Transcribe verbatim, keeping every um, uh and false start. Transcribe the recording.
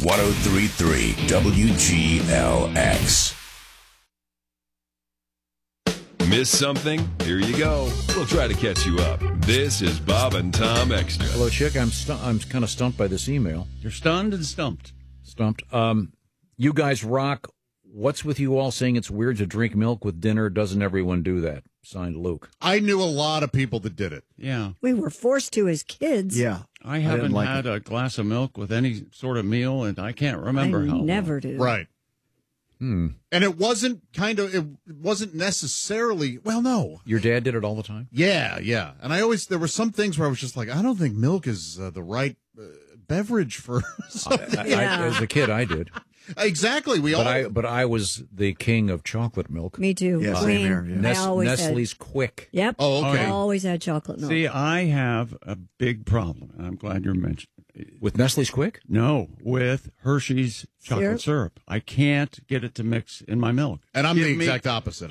one oh three point three W G L X. Miss something? Here you go. We'll try to catch you up. This is Bob and Tom Extra. Hello, Chick. I'm stu- I'm kind of stumped by this email. You're stunned and stumped. Stumped. Um, you guys rock. What's with you all saying it's weird to drink milk with dinner? Doesn't everyone do that? Signed, Luke. I knew a lot of people that did it. Yeah. We were forced to as kids. Yeah. I haven't like had it. a glass of milk with any sort of meal, and I can't remember I how long. never do. Right. Hmm. And it wasn't kind of, it wasn't necessarily, well, no. Your dad did it all the time? Yeah, yeah. And I always, there were some things where I was just like, I don't think milk is uh, the right uh, beverage for something. I, I, Yeah. as a kid, I did. Exactly. We But all. I, but I was the king of chocolate milk. Me too. Yeah, same Queen. here, yeah. I Nes- always Nestle's had. Quick. Yep. Oh, okay. I always had chocolate milk. See, I have a big problem, and I'm glad you're mentioning. With Nestle's Quick? No, with Hershey's chocolate Syrup? syrup. I can't get it to mix in my milk. And I'm Give the me- exact opposite.